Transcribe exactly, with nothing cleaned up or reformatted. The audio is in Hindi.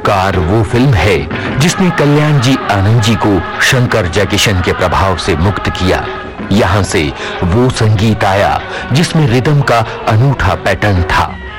चमत्कार वो फिल्म है जिसने कल्याण जी आनंद जी को शंकर जयकिशन के प्रभाव से मुक्त किया। यहाँ से वो संगीत आया जिसमें रिदम का अनूठा पैटर्न था।